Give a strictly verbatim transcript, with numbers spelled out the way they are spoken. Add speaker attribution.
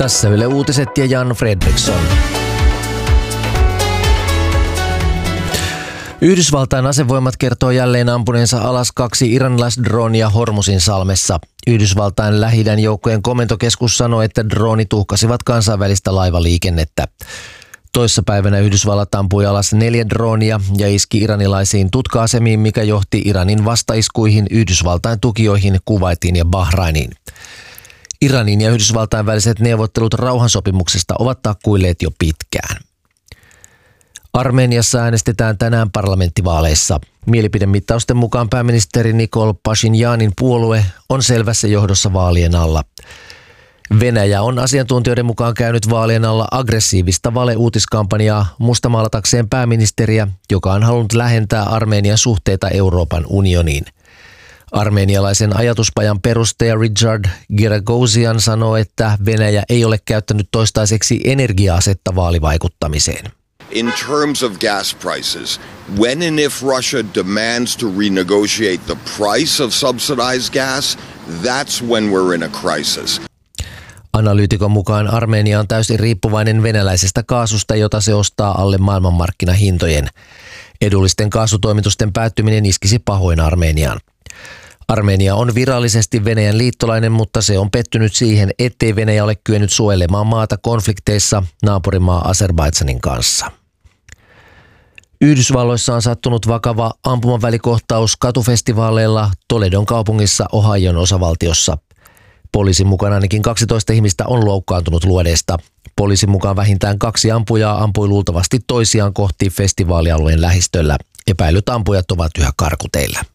Speaker 1: Tässä Yle Uutiset ja Jan Fredriksson. Yhdysvaltain asevoimat kertoo jälleen ampuneensa alas kaksi iranilaisdronia Hormuzin salmessa. Yhdysvaltain Lähi-idän joukkojen komentokeskus sanoi, että droonit uhkasivat kansainvälistä laivaliikennettä. Toissapäivänä Yhdysvallat ampui alas neljä droonia ja iski iranilaisiin tutka-asemiin, mikä johti Iranin vastaiskuihin Yhdysvaltain tukijoihin Kuwaitiin ja Bahrainiin. Iranin ja Yhdysvaltain väliset neuvottelut rauhansopimuksesta ovat takkuilleet jo pitkään. Armeniassa äänestetään tänään parlamenttivaaleissa. Mielipidemittausten mukaan pääministeri Nikol Pashinyanin puolue on selvässä johdossa vaalien alla. Venäjä on asiantuntijoiden mukaan käynyt vaalien alla aggressiivista valeuutiskampanjaa mustamaalatakseen pääministeriä, joka on halunnut lähentää Armenian suhteita Euroopan unioniin. Armenialaisen ajatuspajan perustaja Richard Giragosian sanoo, että Venäjä ei ole käyttänyt toistaiseksi energia-asetta vaalivaikuttamiseen.
Speaker 2: In terms of gas prices, when and if Russia demands to renegotiate the price of subsidized gas, that's when we're in a crisis.
Speaker 1: Analyytikon mukaan Armenia on täysin riippuvainen venäläisestä kaasusta, jota se ostaa alle maailmanmarkkinahintojen. Edullisten kaasutoimitusten päättyminen iskisi pahoin Armeniaan. Armenia on virallisesti Venäjän liittolainen, mutta se on pettynyt siihen, ettei Venäjä ole kyennyt suojelemaan maata konflikteissa naapurimaa Azerbaidžanin kanssa. Yhdysvalloissa on sattunut vakava ampumavälikohtaus katufestivaaleilla Toledon kaupungissa Ohion osavaltiossa. Poliisin mukaan ainakin kaksitoista ihmistä on loukkaantunut luodeesta. Poliisin mukaan vähintään kaksi ampujaa ampui luultavasti toisiaan kohti festivaalialueen lähistöllä. Epäilyt ampujat ovat yhä karkuteillä.